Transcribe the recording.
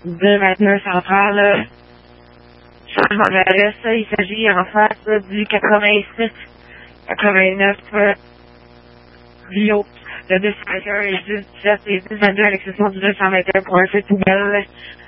de maintenance centrale. Changement d'adresse, il s'agit en fait du 87-89 Rio, le 221 et 17 et 1022 à l'exception du 221 pour un fait poubelle.